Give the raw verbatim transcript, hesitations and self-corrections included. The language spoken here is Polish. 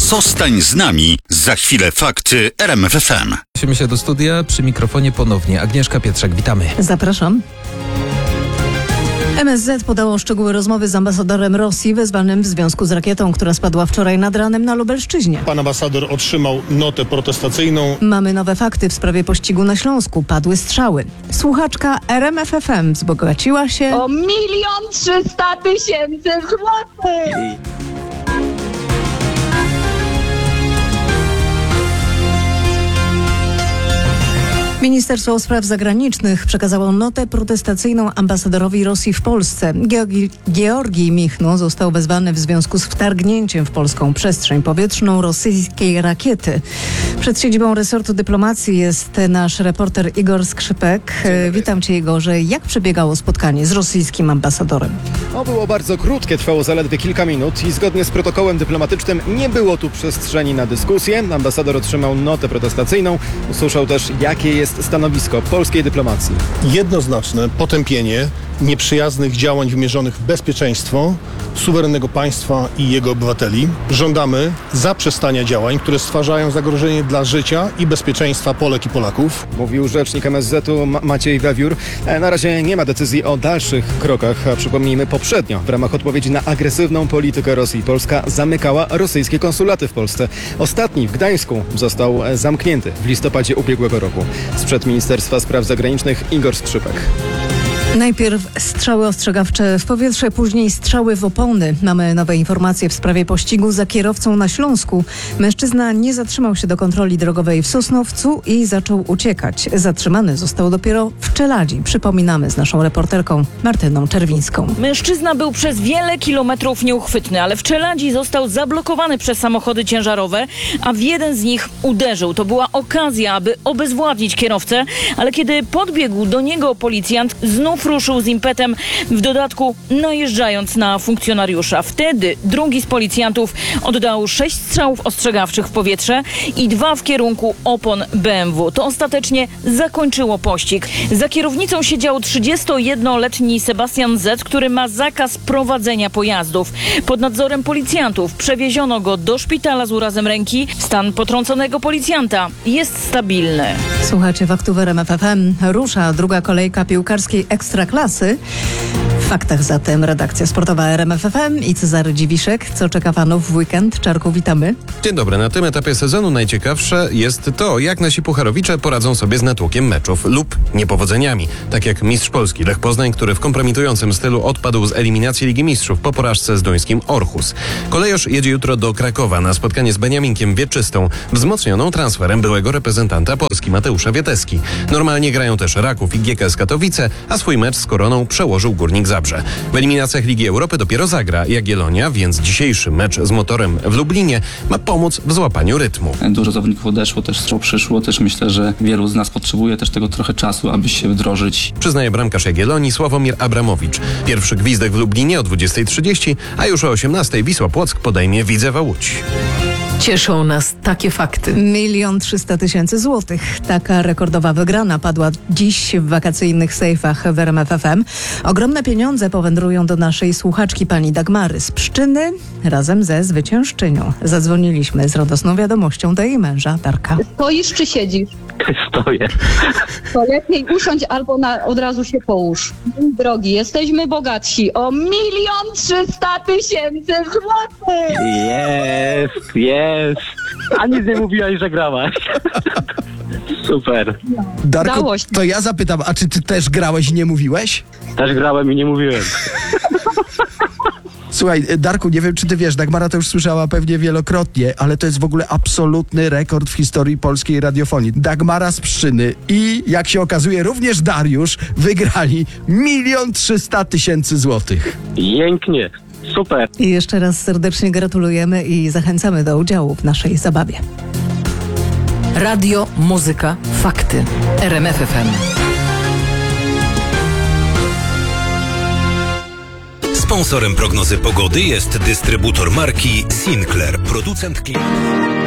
Zostań z nami. Za chwilę fakty R M F F M. Przenosimy się do studia, przy mikrofonie ponownie Agnieszka Pietrzak, witamy. Zapraszam. M S Z podało szczegóły rozmowy z ambasadorem Rosji wezwanym w związku z rakietą, która spadła wczoraj nad ranem na Lubelszczyźnie. Pan ambasador otrzymał notę protestacyjną. Mamy nowe fakty w sprawie pościgu na Śląsku. Padły strzały. Słuchaczka R M F F M wzbogaciła się o milion trzysta tysięcy złotych. Ministerstwo Spraw Zagranicznych przekazało notę protestacyjną ambasadorowi Rosji w Polsce. Georgi, Georgij Michno został wezwany w związku z wtargnięciem w polską przestrzeń powietrzną rosyjskiej rakiety. Przed siedzibą resortu dyplomacji jest nasz reporter Igor Skrzypek. Witam cię, Igorze. Jak przebiegało spotkanie z rosyjskim ambasadorem? No, było bardzo krótkie, trwało zaledwie kilka minut i zgodnie z protokołem dyplomatycznym nie było tu przestrzeni na dyskusję. Ambasador otrzymał notę protestacyjną. Usłyszał też, jakie jest stanowisko polskiej dyplomacji. Jednoznaczne potępienie nieprzyjaznych działań wymierzonych w bezpieczeństwo suwerennego państwa i jego obywateli. Żądamy zaprzestania działań, które stwarzają zagrożenie dla życia i bezpieczeństwa Polek i Polaków. Mówił rzecznik M S Z-u Ma- Maciej Wewiór. E, Na razie nie ma decyzji o dalszych krokach. A przypomnijmy, poprzednio w ramach odpowiedzi na agresywną politykę Rosji Polska zamykała rosyjskie konsulaty w Polsce. Ostatni w Gdańsku został e, zamknięty w listopadzie ubiegłego roku. Sprzed Ministerstwa Spraw Zagranicznych Igor Skrzypek. Najpierw strzały ostrzegawcze w powietrze, później strzały w opony. Mamy nowe informacje w sprawie pościgu za kierowcą na Śląsku. Mężczyzna nie zatrzymał się do kontroli drogowej w Sosnowcu i zaczął uciekać. Zatrzymany został dopiero w Czeladzi. Przypominamy z naszą reporterką Martyną Czerwińską. Mężczyzna był przez wiele kilometrów nieuchwytny, ale w Czeladzi został zablokowany przez samochody ciężarowe, a w jeden z nich uderzył. To była okazja, aby obezwładnić kierowcę, ale kiedy podbiegł do niego policjant, znów ruszył z impetem, w dodatku najeżdżając na funkcjonariusza. Wtedy drugi z policjantów oddał sześć strzałów ostrzegawczych w powietrze i dwa w kierunku opon B M W. To ostatecznie zakończyło pościg. Za kierownicą siedział trzydziestojednoletni Sebastian Z., który ma zakaz prowadzenia pojazdów. Pod nadzorem policjantów przewieziono go do szpitala z urazem ręki. Stan potrąconego policjanta jest stabilny. Słuchajcie faktów R M F F M. Rusza druga kolejka piłkarskiej Ekstraklasy. W faktach zatem redakcja sportowa R M F F M i Cezary Dziwiszek. Co czeka fanów w weekend? Czarku, witamy. Dzień dobry. Na tym etapie sezonu najciekawsze jest to, jak nasi pucharowicze poradzą sobie z natłokiem meczów lub niepowodzeniami. Tak jak mistrz Polski Lech Poznań, który w kompromitującym stylu odpadł z eliminacji Ligi Mistrzów po porażce z duńskim Orhus. Kolejorz jedzie jutro do Krakowa na spotkanie z Beniaminkiem Wieczystą, wzmocnioną transferem byłego reprezentanta Polski Mateusza Wieteski. Normalnie grają też Raków i G K S Katowice, a swój mecz z Koroną przełożył Górnik Zabrze. W eliminacjach Ligi Europy dopiero zagra Jagiellonia, więc dzisiejszy mecz z Motorem w Lublinie ma pomóc w złapaniu rytmu. Dużo zawodników odeszło, też strzał przyszło, też myślę, że wielu z nas potrzebuje też tego trochę czasu, aby się wdrożyć. Przyznaje bramkarz Jagiellonii Sławomir Abramowicz. Pierwszy gwizdek w Lublinie o dwudziestej trzydzieści, a już o osiemnastej Wisła Płock podejmie Widzewa Łódź. Cieszą nas takie fakty. Milion trzysta tysięcy złotych. Taka rekordowa wygrana padła dziś w wakacyjnych sejfach w R M F F M. Ogromne pieniądze powędrują do naszej słuchaczki pani Dagmary z Pszczyny razem ze zwyciężczynią. Zadzwoniliśmy z radosną wiadomością do jej męża Darka. Stoisz czy siedzisz? Stoję. To lepiej usiądź albo na, od razu się połóż. Drogi, jesteśmy bogatsi o milion trzysta tysięcy złotych. Jest, jest. A nic nie mówiłaś, że grałaś. Super. Darku, Dało się. to ja zapytam, a czy ty też grałeś i nie mówiłeś? Też grałem i nie mówiłem. Słuchaj, Darku, nie wiem, czy ty wiesz, Dagmara to już słyszała pewnie wielokrotnie, ale to jest w ogóle absolutny rekord w historii polskiej radiofonii. Dagmara z Pszczyny i, jak się okazuje, również Dariusz wygrali milion trzysta tysięcy złotych. Pięknie. Super. I jeszcze raz serdecznie gratulujemy i zachęcamy do udziału w naszej zabawie. Radio, muzyka, fakty. R M F F M. Sponsorem prognozy pogody jest dystrybutor marki Sinclair, producent klimatów.